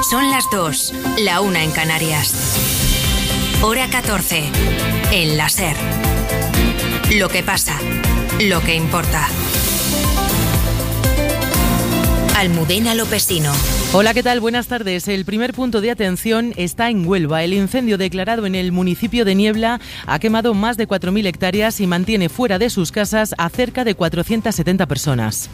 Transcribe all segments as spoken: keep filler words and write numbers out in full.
Son las dos, la una en Canarias. Hora catorce, en la SER. Lo que pasa, lo que importa. Almudena Lopesino. Hola, ¿qué tal? Buenas tardes. El primer punto de atención está en Huelva. El incendio declarado en el municipio de Niebla ha quemado más de cuatro mil hectáreas y mantiene fuera de sus casas a cerca de cuatrocientas setenta personas.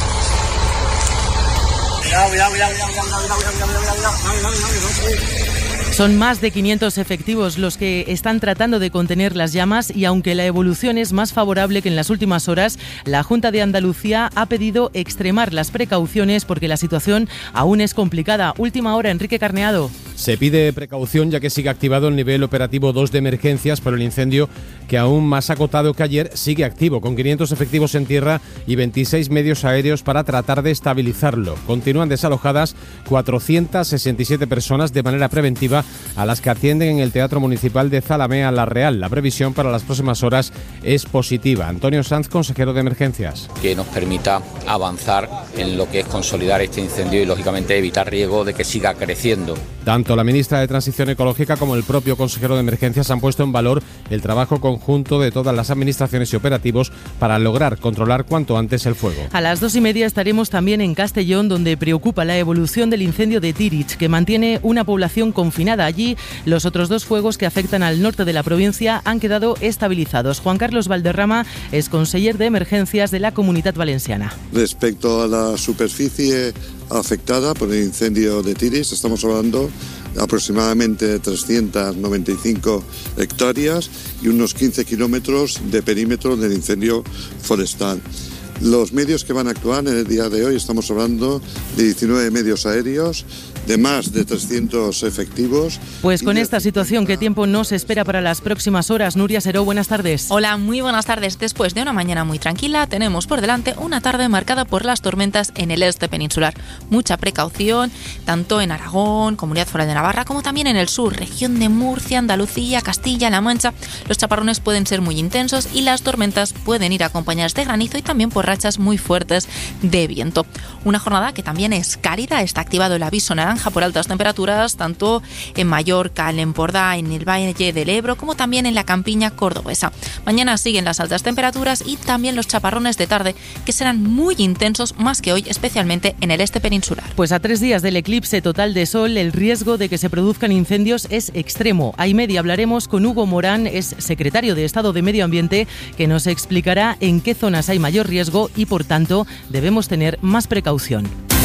Son más de quinientos efectivos los que están tratando de contener las llamas y aunque la evolución es más favorable que en las últimas horas, la Junta de Andalucía ha pedido extremar las precauciones porque la situación aún es complicada. Última hora, Enrique Carneado. Se pide precaución ya que sigue activado el nivel operativo dos de emergencias por el incendio que aún más acotado que ayer sigue activo, con quinientos efectivos en tierra y veintiséis medios aéreos para tratar de estabilizarlo. Continúan desalojadas cuatrocientas sesenta y siete personas de manera preventiva a las que atienden en el Teatro Municipal de Zalamea La Real. La previsión para las próximas horas es positiva. Antonio Sanz, consejero de Emergencias. Que nos permita avanzar en lo que es consolidar este incendio y, lógicamente, evitar riesgo de que siga creciendo. Tanto la ministra de Transición Ecológica como el propio consejero de Emergencias han puesto en valor el trabajo conjunto de todas las administraciones y operativos para lograr controlar cuanto antes el fuego. A las dos y media estaremos también en Castellón, donde preocupa la evolución del incendio de Tirich, que mantiene una población confinada. Allí, los otros dos fuegos que afectan al norte de la provincia han quedado estabilizados. Juan Carlos Valderrama es conseller de Emergencias de la Comunitat Valenciana. Respecto a la superficie afectada por el incendio de Tirich, estamos hablando aproximadamente trescientas noventa y cinco hectáreas y unos quince kilómetros de perímetro del incendio forestal. Los medios que van a actuar en el día de hoy, estamos hablando de diecinueve medios aéreos, de más de trescientos efectivos. Pues con esta situación, ¿qué tiempo nos espera para las próximas horas? Nuria Seró, buenas tardes. Hola, muy buenas tardes. Después de una mañana muy tranquila, tenemos por delante una tarde marcada por las tormentas en el este peninsular. Mucha precaución, tanto en Aragón, Comunidad Foral de Navarra, como también en el sur, región de Murcia, Andalucía, Castilla-La Mancha. Los chaparrones pueden ser muy intensos y las tormentas pueden ir acompañadas de granizo y también por rachas muy fuertes de viento. Una jornada que también es cálida, está activado el aviso naranja por altas temperaturas, tanto en Mallorca, en Empordà, en el Valle del Ebro, como también en la campiña cordobesa. Mañana siguen las altas temperaturas y también los chaparrones de tarde, que serán muy intensos, más que hoy, especialmente en el este peninsular. Pues a tres días del eclipse total de sol, el riesgo de que se produzcan incendios es extremo. A y media hablaremos con Hugo Morán, es secretario de Estado de Medio Ambiente, que nos explicará en qué zonas hay mayor riesgo y, por tanto, debemos tener más precaución.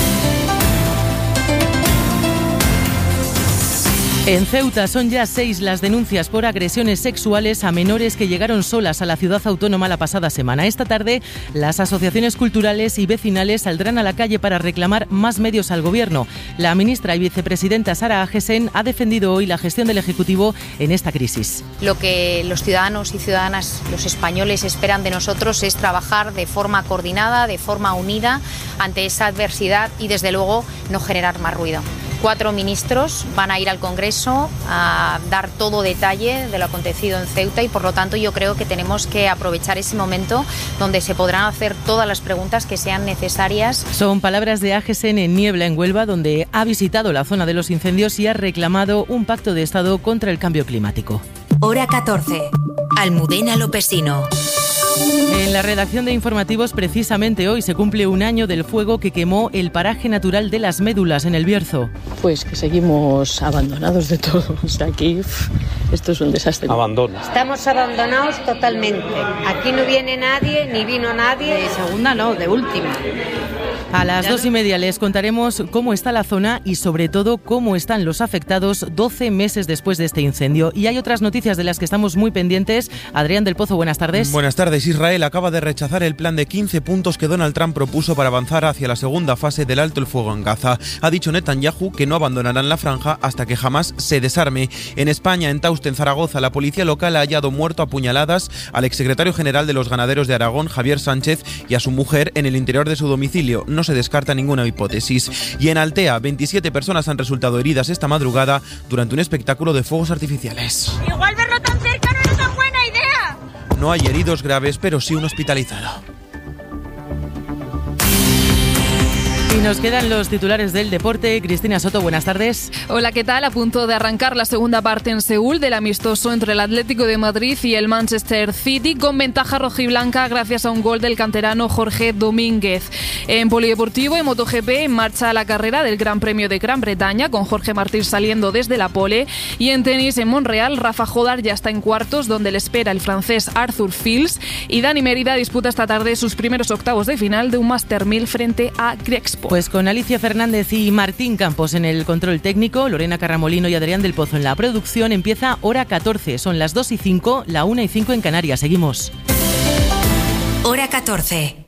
En Ceuta son ya seis las denuncias por agresiones sexuales a menores que llegaron solas a la ciudad autónoma la pasada semana. Esta tarde, las asociaciones culturales y vecinales saldrán a la calle para reclamar más medios al gobierno. La ministra y vicepresidenta Sara Agesen ha defendido hoy la gestión del Ejecutivo en esta crisis. Lo que los ciudadanos y ciudadanas, los españoles, esperan de nosotros es trabajar de forma coordinada, de forma unida ante esa adversidad y, desde luego, no generar más ruido. Cuatro ministros van a ir al Congreso a dar todo detalle de lo acontecido en Ceuta y, por lo tanto, yo creo que tenemos que aprovechar ese momento donde se podrán hacer todas las preguntas que sean necesarias. Son palabras de Agesen en Niebla, en Huelva, donde ha visitado la zona de los incendios y ha reclamado un pacto de Estado contra el cambio climático. Hora catorce. Almudena Lopesino. En la redacción de informativos, precisamente hoy se cumple un año del fuego que quemó el paraje natural de Las Médulas en el Bierzo. Pues que seguimos abandonados de todo. O sea, aquí esto es un desastre. Abandono. Estamos abandonados totalmente. Aquí no viene nadie, ni vino nadie. De segunda no, de última. A las dos y media les contaremos cómo está la zona y, sobre todo, cómo están los afectados doce meses después de este incendio. Y hay otras noticias de las que estamos muy pendientes. Adrián del Pozo, buenas tardes. Buenas tardes. Israel acaba de rechazar el plan de quince puntos que Donald Trump propuso para avanzar hacia la segunda fase del alto el fuego en Gaza. Ha dicho Netanyahu que no abandonarán la franja hasta que jamás se desarme. En España, en Tauste, en Zaragoza, la policía local ha hallado muerto a puñaladas al exsecretario general de los ganaderos de Aragón, Javier Sánchez, y a su mujer en el interior de su domicilio. No se descarta ninguna hipótesis. Y en Altea, veintisiete personas han resultado heridas esta madrugada durante un espectáculo de fuegos artificiales. Igual verlo tan cerca no era tan buena idea. No hay heridos graves, pero sí un hospitalizado. Y nos quedan los titulares del deporte. Cristina Soto, buenas tardes. Hola, ¿qué tal? A punto de arrancar la segunda parte en Seúl del amistoso entre el Atlético de Madrid y el Manchester City, con ventaja rojiblanca gracias a un gol del canterano Jorge Domínguez. En polideportivo, en MotoGP, en marcha la carrera del Gran Premio de Gran Bretaña, con Jorge Martín saliendo desde la pole. Y en tenis, en Montreal, Rafa Jodar ya está en cuartos, donde le espera el francés Arthur Fils. Y Dani Mérida disputa esta tarde sus primeros octavos de final de un Master mil frente a Grexpo. Pues con Alicia Fernández y Martín Campos en el control técnico, Lorena Carramolino y Adrián del Pozo en la producción, empieza Hora catorce. Son las dos y cinco, la una y cinco en Canarias. Seguimos. Hora catorce.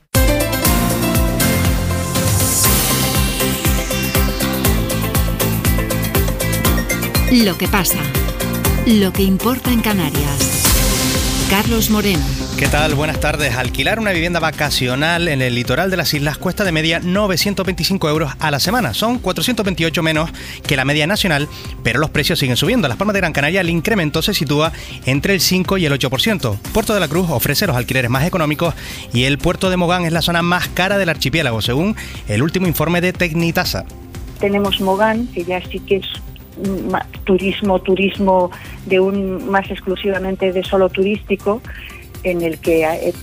Lo que pasa. Lo que importa en Canarias. Carlos Moreno. ¿Qué tal? Buenas tardes. Alquilar una vivienda vacacional en el litoral de las islas cuesta de media novecientos veinticinco euros a la semana. Son cuatrocientos veintiocho menos que la media nacional, pero los precios siguen subiendo. En Las Palmas de Gran Canaria el incremento se sitúa entre el cinco y el ocho por ciento. Puerto de la Cruz ofrece los alquileres más económicos y el puerto de Mogán es la zona más cara del archipiélago, según el último informe de Tecnitasa. Tenemos Mogán, que ya sí que es turismo, turismo de un más exclusivamente de solo turístico, en el que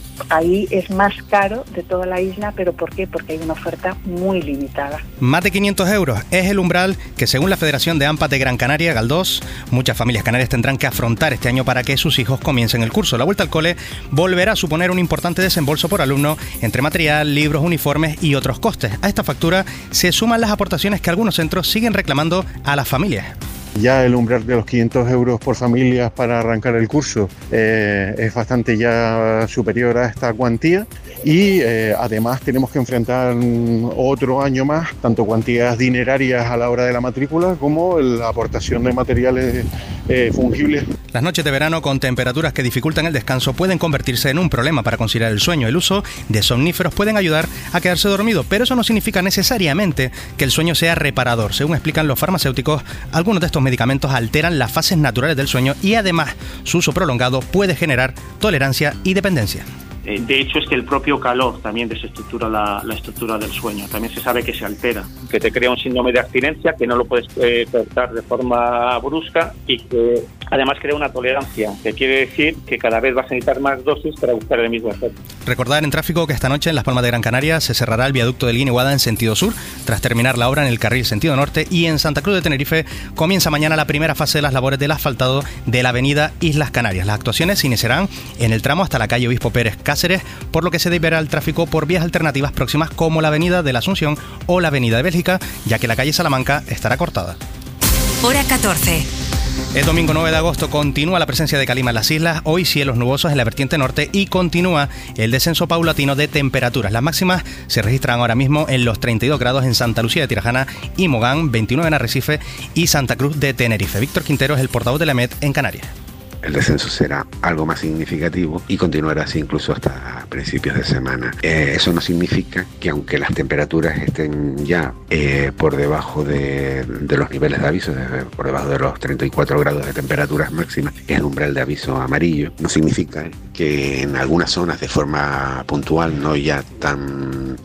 ahí es más caro de toda la isla. ¿Pero por qué? Porque hay una oferta muy limitada. Más de quinientos euros es el umbral que, según la Federación de AMPA de Gran Canaria, Galdós, muchas familias canarias tendrán que afrontar este año para que sus hijos comiencen el curso. La vuelta al cole volverá a suponer un importante desembolso por alumno entre material, libros, uniformes y otros costes. A esta factura se suman las aportaciones que algunos centros siguen reclamando a las familias. Ya el umbral de los quinientos euros por familia para arrancar el curso eh, es bastante ya superior a esta cuantía y eh, además tenemos que enfrentar otro año más tanto cuantías dinerarias a la hora de la matrícula como la aportación de materiales eh, fungibles. Las noches de verano con temperaturas que dificultan el descanso pueden convertirse en un problema para conciliar el sueño. El uso de somníferos pueden ayudar a quedarse dormido, pero eso no significa necesariamente que el sueño sea reparador. Según explican los farmacéuticos, algunos de estos medicamentos alteran las fases naturales del sueño y además su uso prolongado puede generar tolerancia y dependencia. De hecho, es que el propio calor también desestructura la, la estructura del sueño. También se sabe que se altera. Que te crea un síndrome de abstinencia que no lo puedes eh, tratar de forma brusca y que además crea una tolerancia, que quiere decir que cada vez vas a necesitar más dosis para buscar el mismo efecto. Recordar en tráfico que esta noche en Las Palmas de Gran Canaria se cerrará el viaducto del Guiniguada en sentido sur, tras terminar la obra en el carril sentido norte, y en Santa Cruz de Tenerife comienza mañana la primera fase de las labores del asfaltado de la avenida Islas Canarias. Las actuaciones se iniciarán en el tramo hasta la calle Obispo Pérez Cáceres, por lo que se deberá el tráfico por vías alternativas próximas como la avenida de la Asunción o la avenida de Bélgica, ya que la calle Salamanca estará cortada. Hora catorce. El domingo nueve de agosto continúa la presencia de calima en las islas, hoy cielos nubosos en la vertiente norte y continúa el descenso paulatino de temperaturas. Las máximas se registran ahora mismo en los treinta y dos grados en Santa Lucía de Tirajana y Mogán, veintinueve en Arrecife y Santa Cruz de Tenerife. Víctor Quintero es el portavoz de la E M E T en Canarias. El descenso será algo más significativo y continuará así incluso hasta principios de semana. Eh, eso no significa que aunque las temperaturas estén ya eh, por debajo de, de los niveles de aviso, de, por debajo de los treinta y cuatro grados de temperaturas máximas, que es el umbral de aviso amarillo, no significa que en algunas zonas de forma puntual, no ya tan...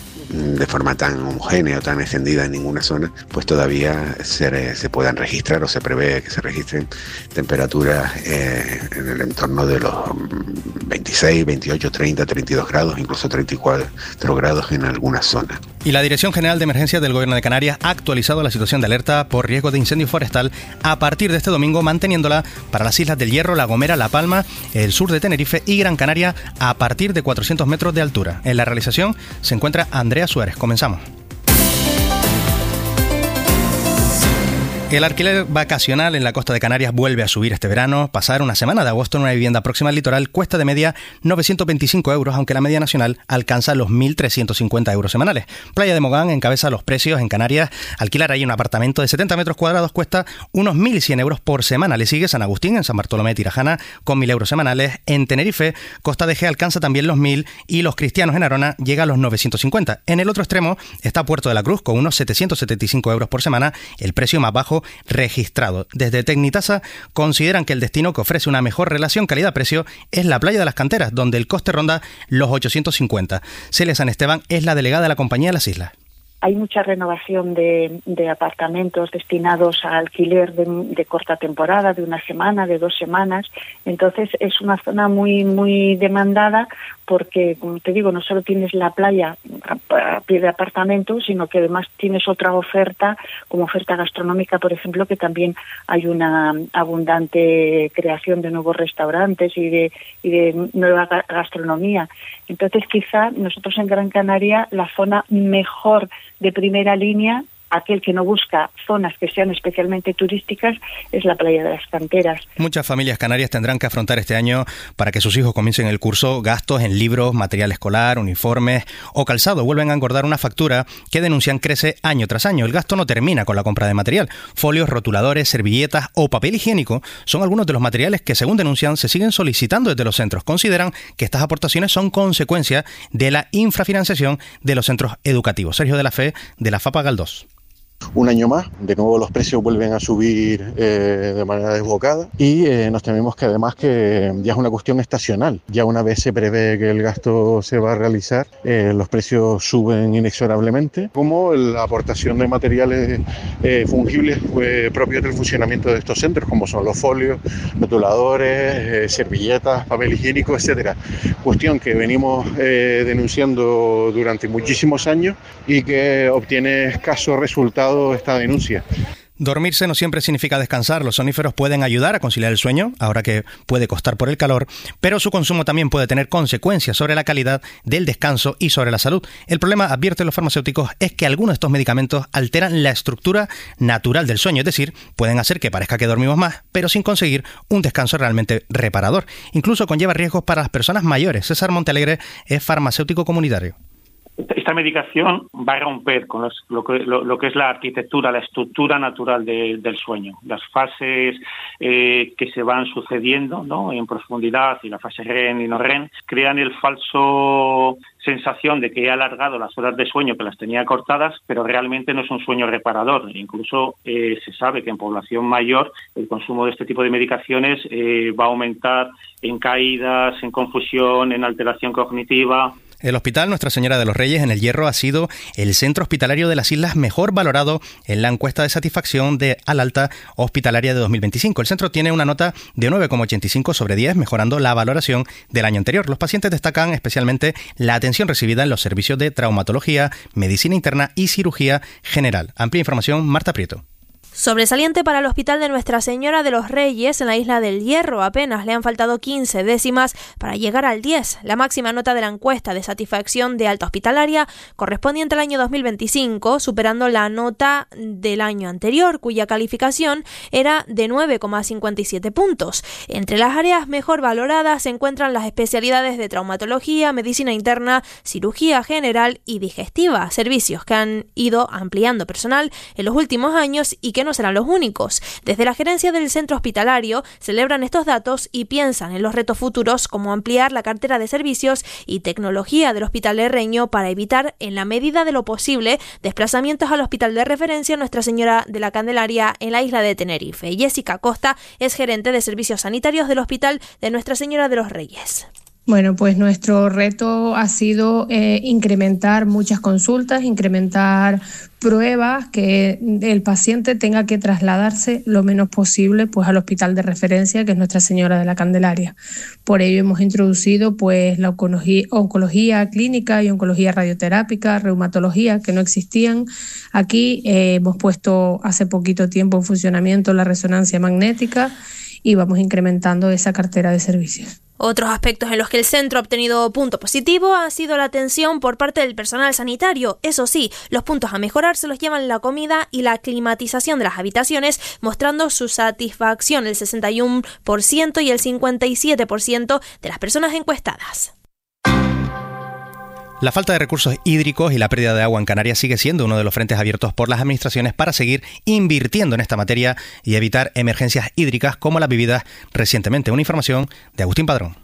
de forma tan homogénea o tan extendida en ninguna zona, pues todavía se, se puedan registrar o se prevé que se registren temperaturas eh, en el entorno de los veintiséis, veintiocho, treinta, treinta y dos grados, incluso treinta y cuatro grados en algunas zonas. Y la Dirección General de Emergencias del Gobierno de Canarias ha actualizado la situación de alerta por riesgo de incendio forestal a partir de este domingo, manteniéndola para las Islas del Hierro, La Gomera, La Palma, el sur de Tenerife y Gran Canaria a partir de cuatrocientos metros de altura. En la realización se encuentra Andrea Suárez. Comenzamos. El alquiler vacacional en la costa de Canarias vuelve a subir este verano. Pasar una semana de agosto en una vivienda próxima al litoral cuesta de media novecientos veinticinco euros, aunque la media nacional alcanza los mil trescientos cincuenta euros semanales. Playa de Mogán encabeza los precios en Canarias. Alquilar ahí un apartamento de setenta metros cuadrados cuesta unos mil cien euros por semana. Le sigue San Agustín en San Bartolomé de Tirajana con mil euros semanales. En Tenerife, Costa de Gea alcanza también los mil y Los Cristianos en Arona llega a los novecientos cincuenta. En el otro extremo está Puerto de la Cruz con unos setecientos setenta y cinco euros por semana, el precio más bajo registrado. Desde Tecnitasa consideran que el destino que ofrece una mejor relación calidad-precio es la playa de las Canteras, donde el coste ronda los ochocientos cincuenta. Celia San Esteban es la delegada de la Compañía de las Islas. hay mucha renovación de, de apartamentos destinados a alquiler de, de corta temporada, de una semana, de dos semanas. Entonces es una zona muy muy demandada porque, como te digo, no solo tienes la playa a pie de apartamento, sino que además tienes otra oferta, como oferta gastronómica, por ejemplo, que también hay una abundante creación de nuevos restaurantes y de, y de nueva gastronomía. Entonces, quizá nosotros en Gran Canaria, la zona mejor de primera línea, aquel que no busca zonas que sean especialmente turísticas, es la playa de las Canteras. Muchas familias canarias tendrán que afrontar este año, para que sus hijos comiencen el curso, gastos en libros, material escolar, uniformes o calzado. Vuelven a engordar una factura que denuncian crece año tras año. El gasto no termina con la compra de material. Folios, rotuladores, servilletas o papel higiénico son algunos de los materiales que, según denuncian, se siguen solicitando desde los centros. Consideran que estas aportaciones son consecuencia de la infrafinanciación de los centros educativos. Sergio de la Fe, de la FAPA Galdós. Un año más, de nuevo los precios vuelven a subir eh, de manera desbocada y eh, nos tememos que además que ya es una cuestión estacional. Ya una vez se prevé que el gasto se va a realizar, eh, los precios suben inexorablemente, como la aportación de materiales eh, fungibles pues, propios del funcionamiento de estos centros, como son los folios, rotuladores, eh, servilletas, papel higiénico, etcétera. Cuestión que venimos eh, denunciando durante muchísimos años y que obtiene escasos resultados esta denuncia. Dormirse no siempre significa descansar. Los soníferos pueden ayudar a conciliar el sueño, ahora que puede costar por el calor, pero su consumo también puede tener consecuencias sobre la calidad del descanso y sobre la salud. El problema, advierten los farmacéuticos, es que algunos de estos medicamentos alteran la estructura natural del sueño, es decir, pueden hacer que parezca que dormimos más, pero sin conseguir un descanso realmente reparador. Incluso conlleva riesgos para las personas mayores. César Montealegre es farmacéutico comunitario. Esta medicación va a romper con los, lo, que, lo, lo que es la arquitectura, la estructura natural de, del sueño. Las fases eh, que se van sucediendo, ¿no?, en profundidad, y la fase REM y no REM, crean el falso sensación de que he alargado las horas de sueño que las tenía cortadas, pero realmente no es un sueño reparador. Incluso eh, se sabe que en población mayor el consumo de este tipo de medicaciones eh, va a aumentar en caídas, en confusión, en alteración cognitiva. El Hospital Nuestra Señora de los Reyes en El Hierro ha sido el centro hospitalario de las Islas mejor valorado en la encuesta de satisfacción de Alalta Hospitalaria de dos mil veinticinco. El centro tiene una nota de nueve coma ochenta y cinco sobre diez, mejorando la valoración del año anterior. Los pacientes destacan especialmente la atención recibida en los servicios de traumatología, medicina interna y cirugía general. Amplia información, Marta Prieto. Sobresaliente para el Hospital de Nuestra Señora de los Reyes en la Isla del Hierro. Apenas le han faltado quince décimas para llegar al diez. La máxima nota de la encuesta de satisfacción de alta hospitalaria correspondiente al año dos mil veinticinco, superando la nota del año anterior, cuya calificación era de nueve coma cincuenta y siete puntos. Entre las áreas mejor valoradas se encuentran las especialidades de traumatología, medicina interna, cirugía general y digestiva, servicios que han ido ampliando personal en los últimos años y que no serán los únicos. Desde la gerencia del centro hospitalario celebran estos datos y piensan en los retos futuros, como ampliar la cartera de servicios y tecnología del Hospital Herreño para evitar, en la medida de lo posible, desplazamientos al hospital de referencia Nuestra Señora de la Candelaria en la isla de Tenerife. Jessica Costa es gerente de servicios sanitarios del Hospital de Nuestra Señora de los Reyes. Bueno, pues nuestro reto ha sido eh, incrementar muchas consultas, incrementar pruebas, que el paciente tenga que trasladarse lo menos posible pues al hospital de referencia, que es Nuestra Señora de la Candelaria. Por ello hemos introducido pues la oncología, oncología clínica y oncología radioterápica, reumatología, que no existían. Aquí eh, hemos puesto hace poquito tiempo en funcionamiento la resonancia magnética y vamos incrementando esa cartera de servicios. Otros aspectos en los que el centro ha obtenido punto positivo ha sido la atención por parte del personal sanitario. Eso sí, los puntos a mejorar se los llevan la comida y la climatización de las habitaciones, mostrando su satisfacción el sesenta y uno por ciento y el cincuenta y siete por ciento de las personas encuestadas. La falta de recursos hídricos y la pérdida de agua en Canarias sigue siendo uno de los frentes abiertos por las administraciones para seguir invirtiendo en esta materia y evitar emergencias hídricas como las vividas recientemente. Una información de Agustín Padrón.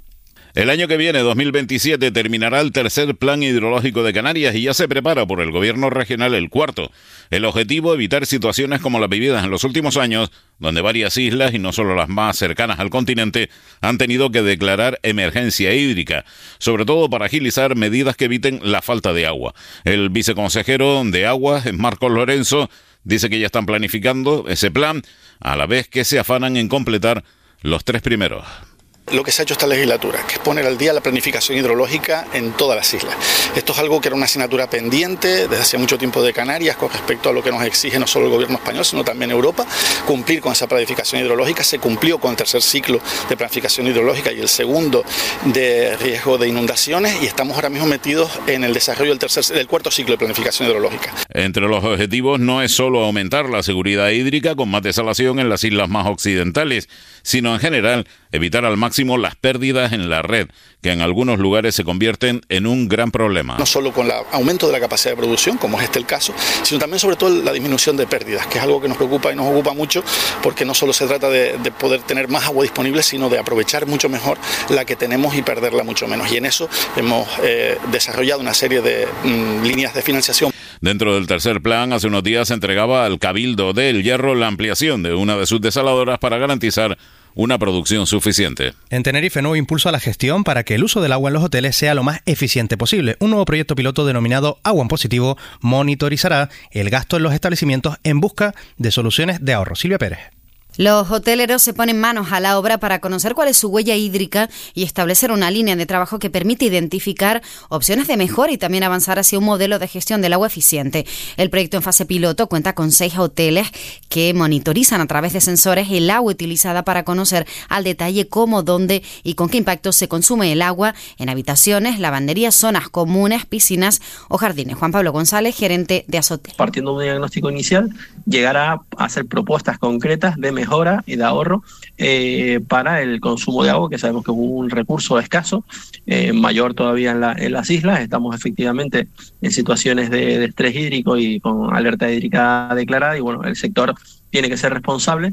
El año que viene, dos mil veintisiete, terminará el tercer plan hidrológico de Canarias y ya se prepara por el gobierno regional el cuarto. El objetivo, evitar situaciones como las vividas en los últimos años, donde varias islas, y no solo las más cercanas al continente, han tenido que declarar emergencia hídrica, sobre todo para agilizar medidas que eviten la falta de agua. El viceconsejero de Aguas, Marcos Lorenzo, dice que ya están planificando ese plan, a la vez que se afanan en completar los tres primeros. Lo que se ha hecho esta legislatura, que es poner al día la planificación hidrológica en todas las islas. Esto es algo que era una asignatura pendiente desde hace mucho tiempo de Canarias con respecto a lo que nos exige no solo el gobierno español, sino también Europa, cumplir con esa planificación hidrológica. Se cumplió con el tercer ciclo de planificación hidrológica y el segundo de riesgo de inundaciones, y estamos ahora mismo metidos en el desarrollo del, tercer, del cuarto ciclo de planificación hidrológica. Entre los objetivos no es solo aumentar la seguridad hídrica con más desalación en las islas más occidentales, sino en general evitar al máximo las pérdidas en la red, que en algunos lugares se convierten en un gran problema. No solo con el aumento de la capacidad de producción, como es este el caso, sino también sobre todo la disminución de pérdidas, que es algo que nos preocupa y nos ocupa mucho, porque no solo se trata de, de poder tener más agua disponible, sino de aprovechar mucho mejor la que tenemos y perderla mucho menos. Y en eso hemos eh, desarrollado una serie de mm, líneas de financiación. Dentro del tercer plan, hace unos días se entregaba al Cabildo de El Hierro la ampliación de una de sus desaladoras para garantizar una producción suficiente. En Tenerife, nuevo impulso a la gestión para que el uso del agua en los hoteles sea lo más eficiente posible. Un nuevo proyecto piloto denominado Agua en Positivo monitorizará el gasto en los establecimientos en busca de soluciones de ahorro. Silvia Pérez. Los hoteleros se ponen manos a la obra para conocer cuál es su huella hídrica y establecer una línea de trabajo que permite identificar opciones de mejora y también avanzar hacia un modelo de gestión del agua eficiente. El proyecto en fase piloto cuenta con seis hoteles que monitorizan a través de sensores el agua utilizada para conocer al detalle cómo, dónde y con qué impacto se consume el agua en habitaciones, lavanderías, zonas comunes, piscinas o jardines. Juan Pablo González, gerente de Azotel. Partiendo de un diagnóstico inicial, llegar a hacer propuestas concretas de mejora y de ahorro eh, para el consumo de agua, que sabemos que es un recurso escaso, eh, mayor todavía en, la, en las islas. Estamos efectivamente en situaciones de, de estrés hídrico y con alerta hídrica declarada, y bueno, el sector tiene que ser responsable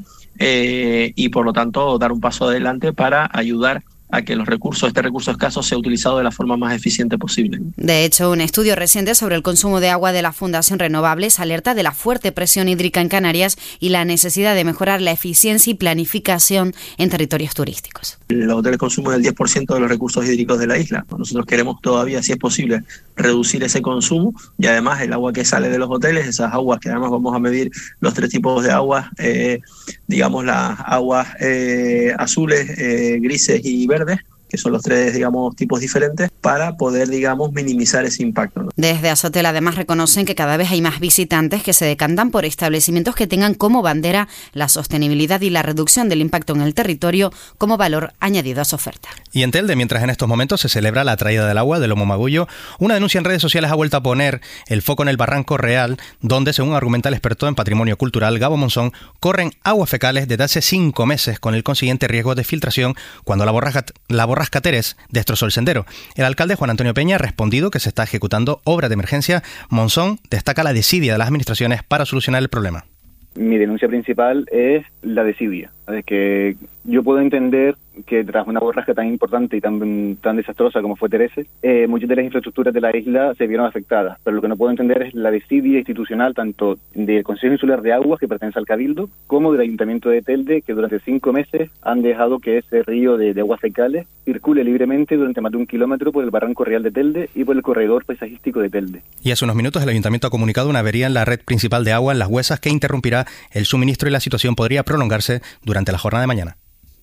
eh, y por lo tanto dar un paso adelante para ayudar a que los recursos, este recurso escaso sea utilizado de la forma más eficiente posible. De hecho, un estudio reciente sobre el consumo de agua de la Fundación Renovables alerta de la fuerte presión hídrica en Canarias y la necesidad de mejorar la eficiencia y planificación en territorios turísticos. Los hoteles consumen el diez por ciento de los recursos hídricos de la isla. Nosotros queremos todavía, si es posible, reducir ese consumo, y además el agua que sale de los hoteles, esas aguas que además vamos a medir los tres tipos de aguas, eh, digamos las aguas eh, azules, eh, grises y verdes, que son los tres, digamos, tipos diferentes, para poder, digamos, minimizar ese impacto, ¿no? Desde Azotel además reconocen que cada vez hay más visitantes que se decantan por establecimientos que tengan como bandera la sostenibilidad y la reducción del impacto en el territorio como valor añadido a su oferta. Y en Telde, mientras en estos momentos se celebra la traída del agua del Lomo Magullo, una denuncia en redes sociales ha vuelto a poner el foco en el Barranco Real, donde, según argumenta el experto en patrimonio cultural Gabo Monzón, corren aguas fecales desde hace cinco meses con el consiguiente riesgo de filtración cuando la borrasca, la borrasca Teres destrozó el sendero. El alcalde Juan Antonio Peña ha respondido que se está ejecutando obras de emergencia. Monzón destaca la desidia de las administraciones para solucionar el problema. Mi denuncia principal es la desidia. Es que yo puedo entender que tras una borrasca tan importante y tan tan desastrosa como fue Tereses, eh, muchas de las infraestructuras de la isla se vieron afectadas. Pero lo que no puedo entender es la desidia institucional tanto del Consejo Insular de Aguas, que pertenece al Cabildo, como del Ayuntamiento de Telde, que durante cinco meses han dejado que ese río de, de aguas fecales circule libremente durante más de un kilómetro por el Barranco Real de Telde y por el corredor paisajístico de Telde. Y hace unos minutos el Ayuntamiento ha comunicado una avería en la red principal de agua en Las Huesas que interrumpirá el suministro, y la situación podría prolongarse durante la jornada de mañana.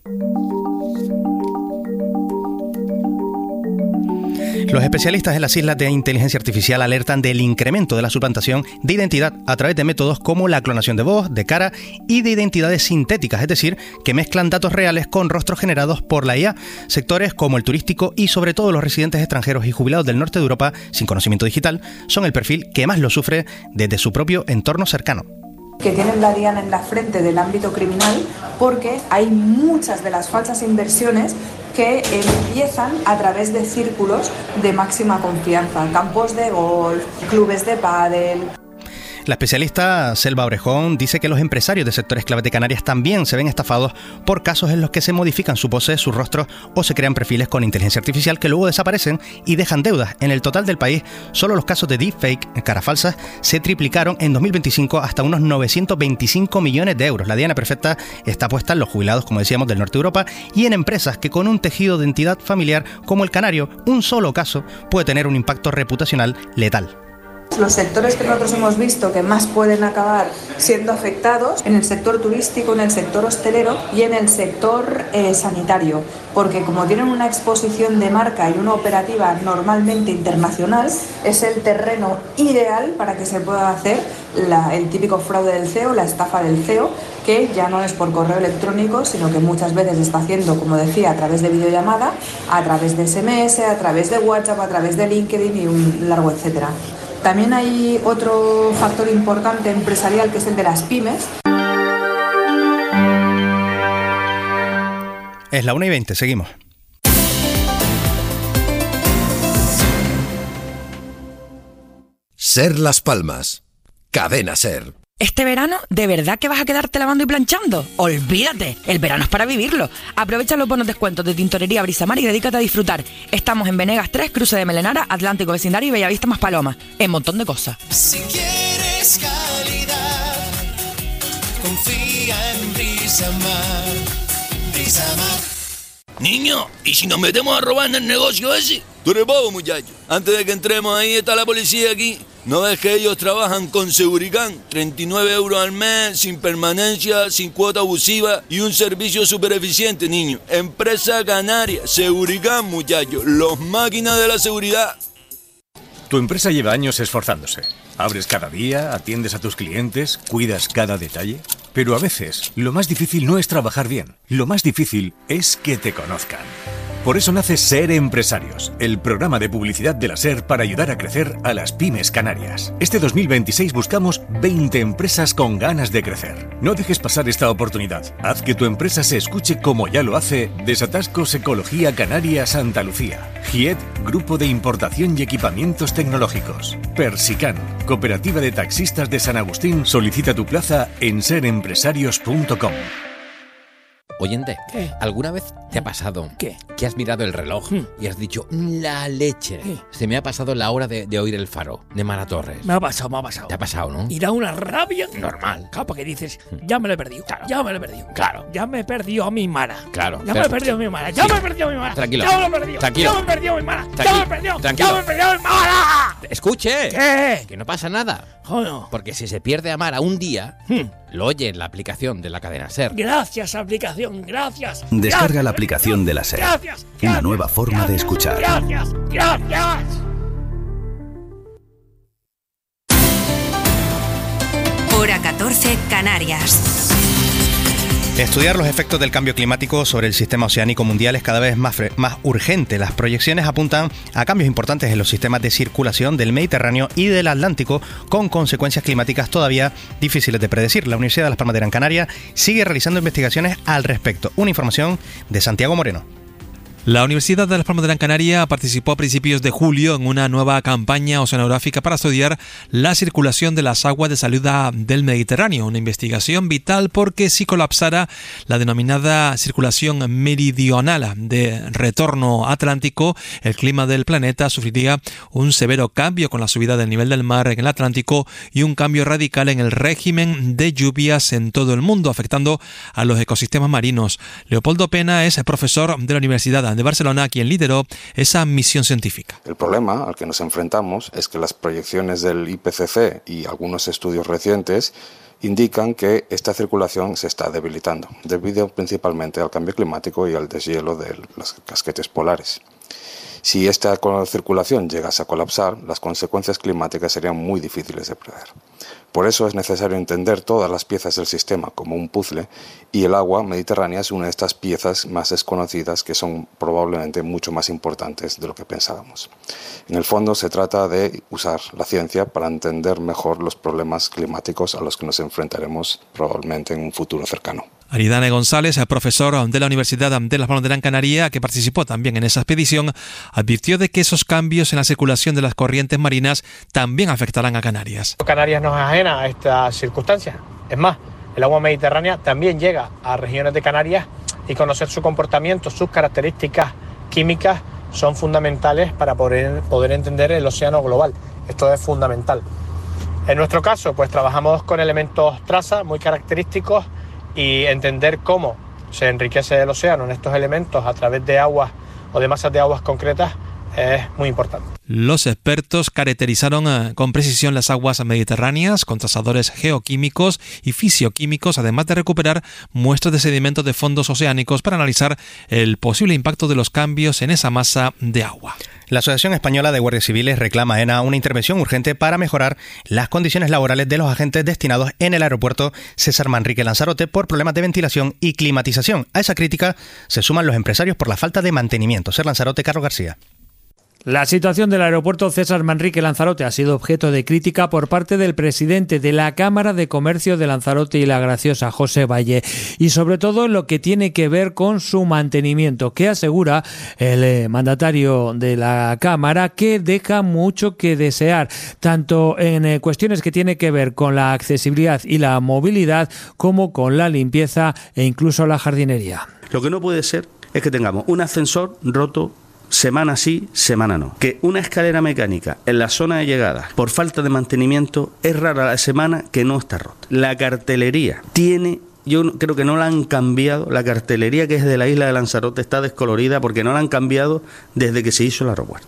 Los especialistas en las islas de inteligencia artificial alertan del incremento de la suplantación de identidad a través de métodos como la clonación de voz, de cara y de identidades sintéticas, es decir, que mezclan datos reales con rostros generados por la I A. Sectores como el turístico y sobre todo los residentes extranjeros y jubilados del norte de Europa sin conocimiento digital son el perfil que más lo sufre desde su propio entorno cercano. Que tienen la diana en la frente del ámbito criminal, porque hay muchas de las falsas inversiones que empiezan a través de círculos de máxima confianza, campos de golf, clubes de pádel. La especialista Selva Orejón dice que los empresarios de sectores claves de Canarias también se ven estafados por casos en los que se modifican su pose, su rostro o se crean perfiles con inteligencia artificial que luego desaparecen y dejan deudas. En el total del país, solo los casos de deepfake, caras falsas, se triplicaron en dos mil veinticinco hasta unos novecientos veinticinco millones de euros. La diana perfecta está puesta en los jubilados, como decíamos, del norte de Europa y en empresas que con un tejido de entidad familiar como el canario, un solo caso puede tener un impacto reputacional letal. Los sectores que nosotros hemos visto que más pueden acabar siendo afectados en el sector turístico, en el sector hostelero y en el sector eh, sanitario, porque como tienen una exposición de marca y una operativa normalmente internacional, es el terreno ideal para que se pueda hacer la, el típico fraude del C E O, la estafa del C E O, que ya no es por correo electrónico, sino que muchas veces está haciendo, como decía, a través de videollamada, a través de S M S, a través de WhatsApp, a través de LinkedIn y un largo etcétera. También hay otro factor importante empresarial que es el de las pymes. Es la una y veinte, seguimos. Ser Las Palmas. Cadena Ser. Este verano, ¿de verdad que vas a quedarte lavando y planchando? ¡Olvídate! El verano es para vivirlo. Aprovecha los buenos descuentos de Tintorería Brisamar y dedícate a disfrutar. Estamos en Venegas tres, Cruce de Melenara, Atlántico Vecindario y Bellavista Más Paloma. En montón de cosas. Si quieres calidad, confía en Brisamar. Brisamar. Niño, ¿y si nos metemos a robar en el negocio ese? Tú eres bobo, muchacho. Antes de que entremos ahí está la policía aquí. ¿No ves que ellos trabajan con Seguricán? treinta y nueve euros al mes, sin permanencia, sin cuota abusiva y un servicio súper eficiente, niño. Empresa Canaria, Seguricán, muchachos. Los máquinas de la seguridad. Tu empresa lleva años esforzándose. Abres cada día, atiendes a tus clientes, cuidas cada detalle. Pero a veces, lo más difícil no es trabajar bien. Lo más difícil es que te conozcan. Por eso nace Ser Empresarios, el programa de publicidad de la SER para ayudar a crecer a las pymes canarias. Este dos mil veintiséis buscamos veinte empresas con ganas de crecer. No dejes pasar esta oportunidad. Haz que tu empresa se escuche como ya lo hace Desatascos Ecología Canaria Santa Lucía. GIET, Grupo de Importación y Equipamientos Tecnológicos. Persican, Cooperativa de Taxistas de San Agustín. Solicita tu plaza en ser empresarios punto com. Oyente, ¿qué? ¿Alguna vez te ha pasado ¿Qué? que has mirado el reloj mm. y has dicho, la leche? ¿Qué? Se me ha pasado la hora de, de oír el faro de Mara Torres. Me ha pasado, me ha pasado. ¿Te ha pasado, no? Y da una rabia. Normal. Claro, porque dices, ya me lo he perdido. Claro. Ya me lo he perdido. Claro. Ya me he perdido a mi Mara. Claro. Ya pero... me he perdido a mi Mara. Ya sí. me he perdido a mi Mara. Tranquilo. Ya me lo he perdido. Tranquilo. Ya me he perdido a mi Mara. Tranquilo. Ya me he perdido. Tranquilo. Ya me he perdido a mi Mara. Escuche. ¿Qué? Que no pasa nada. Joder. Porque si se pierde a Mara un día, hmm. lo oye en la aplicación de la cadena SER. Gracias, aplicación. Gracias. Descarga gracias. la aplicación de la SER. Gracias. Una gracias, nueva forma gracias, de escuchar. Gracias. Gracias. Hora catorce, Canarias. Estudiar los efectos del cambio climático sobre el sistema oceánico mundial es cada vez más, más urgente. Las proyecciones apuntan a cambios importantes en los sistemas de circulación del Mediterráneo y del Atlántico, con consecuencias climáticas todavía difíciles de predecir. La Universidad de Las Palmas de Gran Canaria sigue realizando investigaciones al respecto. Una información de Santiago Moreno. La Universidad de Las Palmas de Gran Canaria participó a principios de julio en una nueva campaña oceanográfica para estudiar la circulación de las aguas de salida del Mediterráneo, una investigación vital porque si colapsara la denominada circulación meridional de retorno atlántico, el clima del planeta sufriría un severo cambio con la subida del nivel del mar en el Atlántico y un cambio radical en el régimen de lluvias en todo el mundo, afectando a los ecosistemas marinos. Leopoldo Pena es profesor de la Universidad de Barcelona, quien lideró esa misión científica. El problema al que nos enfrentamos es que las proyecciones del I P C C y algunos estudios recientes indican que esta circulación se está debilitando, debido principalmente al cambio climático y al deshielo de los casquetes polares. Si esta circulación llegase a colapsar, las consecuencias climáticas serían muy difíciles de prever. Por eso es necesario entender todas las piezas del sistema como un puzzle, y el agua mediterránea es una de estas piezas más desconocidas que son probablemente mucho más importantes de lo que pensábamos. En el fondo se trata de usar la ciencia para entender mejor los problemas climáticos a los que nos enfrentaremos probablemente en un futuro cercano. Aridane González, profesor de la Universidad de Las Palmas de Gran Canaria, que participó también en esa expedición, advirtió de que esos cambios en la circulación de las corrientes marinas también afectarán a Canarias. Canarias no es ajena a estas circunstancias. Es más, el agua mediterránea también llega a regiones de Canarias y conocer su comportamiento, sus características químicas son fundamentales para poder, poder entender el océano global. Esto es fundamental. En nuestro caso, pues trabajamos con elementos traza muy característicos y entender cómo se enriquece el océano en estos elementos a través de aguas o de masas de aguas concretas es muy importante. Los expertos caracterizaron eh, con precisión las aguas mediterráneas con trazadores geoquímicos y fisioquímicos, además de recuperar muestras de sedimentos de fondos oceánicos para analizar el posible impacto de los cambios en esa masa de agua. La Asociación Española de Guardias Civiles reclama a AENA una intervención urgente para mejorar las condiciones laborales de los agentes destinados en el aeropuerto César Manrique Lanzarote por problemas de ventilación y climatización. A esa crítica se suman los empresarios por la falta de mantenimiento. Ser Lanzarote, Carlos García. La situación del aeropuerto César Manrique Lanzarote ha sido objeto de crítica por parte del presidente de la Cámara de Comercio de Lanzarote y La Graciosa, José Valle, y sobre todo en lo que tiene que ver con su mantenimiento, que asegura el eh, mandatario de la Cámara que deja mucho que desear, tanto en eh, cuestiones que tiene que ver con la accesibilidad y la movilidad, como con la limpieza e incluso la jardinería. Lo que no puede ser es que tengamos un ascensor roto semana sí, semana no. Que una escalera mecánica en la zona de llegada, por falta de mantenimiento, es rara la semana que no está rota. La cartelería tiene... Yo creo que no la han cambiado. La cartelería que es de la isla de Lanzarote está descolorida porque no la han cambiado desde que se hizo el aeropuerto.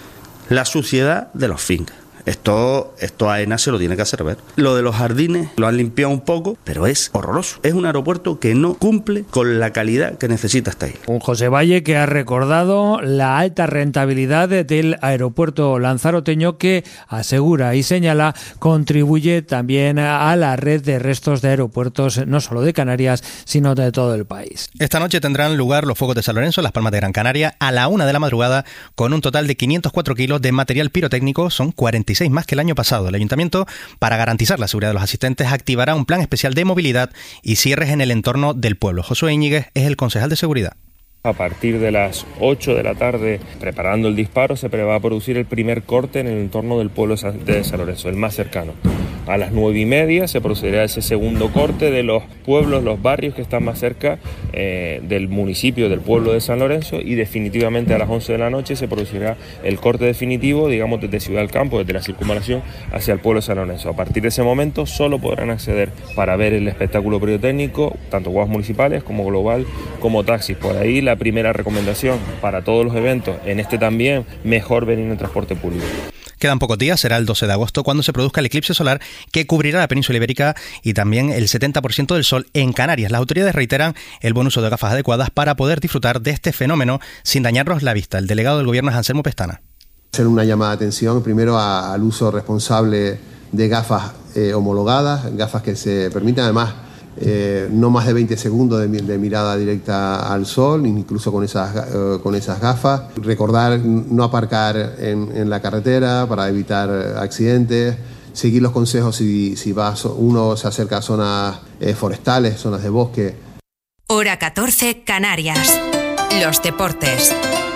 La suciedad de los fincas. Esto, esto a AENA se lo tiene que hacer ver. Lo de los jardines lo han limpiado un poco, pero es horroroso. Es un aeropuerto que no cumple con la calidad que necesita esta isla. Un José Valle que ha recordado la alta rentabilidad del aeropuerto lanzaroteño, que asegura y señala contribuye también a la red de restos de aeropuertos no solo de Canarias, sino de todo el país. Esta noche tendrán lugar los fuegos de San Lorenzo en Las Palmas de Gran Canaria a la una de la madrugada, con un total de quinientos cuatro kilos de material pirotécnico. Son cuarenta y seis más que el año pasado. El Ayuntamiento, para garantizar la seguridad de los asistentes, activará un plan especial de movilidad y cierres en el entorno del pueblo. Josué Íñiguez es el concejal de seguridad. A partir de las ocho de la tarde, preparando el disparo, se va a producir el primer corte en el entorno del pueblo de San Lorenzo, el más cercano. A las nueve y media se procederá ese segundo corte de los pueblos, los barrios que están más cerca eh, del municipio, del pueblo de San Lorenzo, y definitivamente a las once de la noche se producirá el corte definitivo, digamos, desde Ciudad del Campo, desde la circunvalación hacia el pueblo de San Lorenzo. A partir de ese momento solo podrán acceder para ver el espectáculo pirotécnico, tanto guaguas municipales como global, como taxis. Por ahí la primera recomendación para todos los eventos, en este también, mejor venir en transporte público. Quedan pocos días, será el doce de agosto cuando se produzca el eclipse solar que cubrirá la península ibérica y también el setenta por ciento del sol en Canarias. Las autoridades reiteran el buen uso de gafas adecuadas para poder disfrutar de este fenómeno sin dañarnos la vista. El delegado del gobierno es Anselmo Pestana. Hacer una llamada de atención primero a, al uso responsable de gafas eh, homologadas, gafas que se permitan además Eh, no más de veinte segundos de, de mirada directa al sol, incluso con esas, eh, con esas gafas. Recordar no aparcar en, en la carretera para evitar accidentes. Seguir los consejos si, si va, uno se acerca a zonas eh, forestales, zonas de bosque. Hora catorce, Canarias. Los deportes.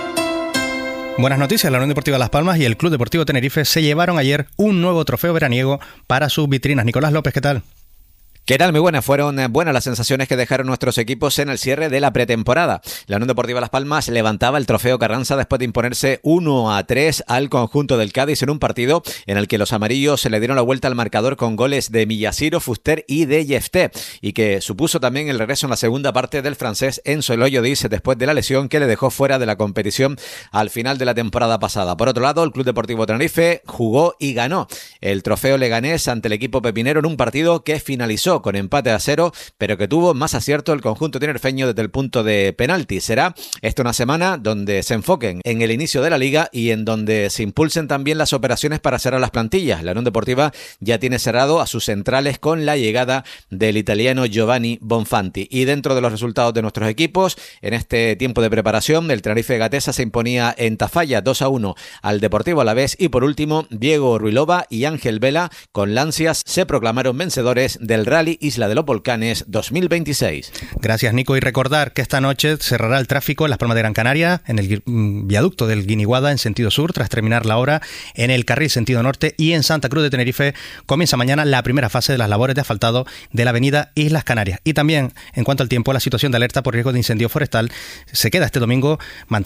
Buenas noticias, la Unión Deportiva Las Palmas y el Club Deportivo Tenerife se llevaron ayer un nuevo trofeo veraniego para sus vitrinas. Nicolás López, ¿qué tal? ¿Qué tal? Muy buenas. Fueron buenas las sensaciones que dejaron nuestros equipos en el cierre de la pretemporada. La Unión Deportiva Las Palmas levantaba el trofeo Carranza después de imponerse uno a tres al conjunto del Cádiz en un partido en el que los amarillos se le dieron la vuelta al marcador con goles de Millasiro, Fuster y de Jefté, y que supuso también el regreso en la segunda parte del francés Enzo Eloy Diz después de la lesión que le dejó fuera de la competición al final de la temporada pasada. Por otro lado, el Club Deportivo Tenerife jugó y ganó el trofeo leganés ante el equipo pepinero en un partido que finalizó con empate a cero, pero que tuvo más acierto el conjunto tinerfeño desde el punto de penalti. Será esta una semana donde se enfoquen en el inicio de la liga y en donde se impulsen también las operaciones para cerrar las plantillas. La Unión Deportiva ya tiene cerrado a sus centrales con la llegada del italiano Giovanni Bonfanti. Y dentro de los resultados de nuestros equipos, en este tiempo de preparación, el Tenerife Gatesa se imponía en Tafalla dos a uno al Deportivo Alavés, y por último, Diego Ruilova y Ángel Vela con Lancias se proclamaron vencedores del Rally Rally Isla de los Volcanes dos mil veintiséis. Gracias, Nico. Y recordar que esta noche cerrará el tráfico en Las Palmas de Gran Canaria, en el viaducto del Guiniguada en sentido sur, tras terminar la hora en el carril sentido norte, y en Santa Cruz de Tenerife comienza mañana la primera fase de las labores de asfaltado de la avenida Islas Canarias. Y también, en cuanto al tiempo, la situación de alerta por riesgo de incendio forestal se queda este domingo.